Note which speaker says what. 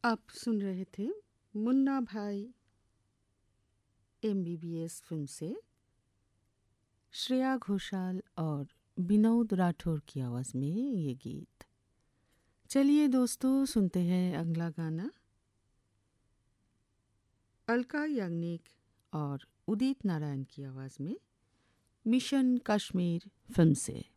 Speaker 1: आप सुन रहे थे मुन्ना भाई MBBS फिल्म से श्रेया घोषाल और विनोद राठौर की आवाज़ में ये गीत। चलिए दोस्तों, सुनते हैं अगला गाना अलका याग्निक और उदित नारायण की आवाज़ में मिशन कश्मीर फिल्म से।